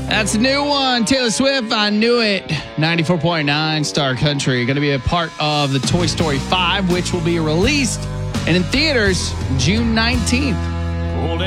That's a new one. Taylor Swift, I Knew It. 94.9 Star Country. Going to be a part of the Toy Story 5, which will be released and in theaters June 19th. Pulled